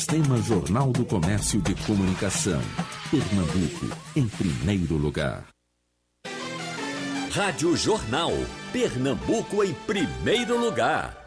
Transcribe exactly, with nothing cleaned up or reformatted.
Sistema Jornal do Comércio de Comunicação. Pernambuco, em primeiro lugar. Rádio Jornal. Pernambuco em primeiro lugar.